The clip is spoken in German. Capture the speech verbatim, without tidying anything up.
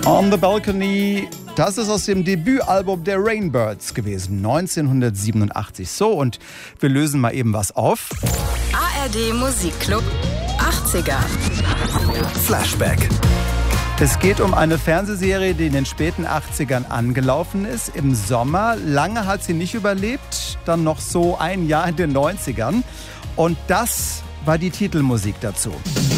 On the Balcony, das ist aus dem Debütalbum der Rainbirds gewesen, neunzehnhundertsiebenundachtzig. So, und wir lösen mal eben was auf. A R D Musikclub achtziger. Flashback. Es geht um eine Fernsehserie, die in den späten achtzigern angelaufen ist, im Sommer. Lange hat sie nicht überlebt, dann noch so ein Jahr in den neunzigern. Und das war die Titelmusik dazu.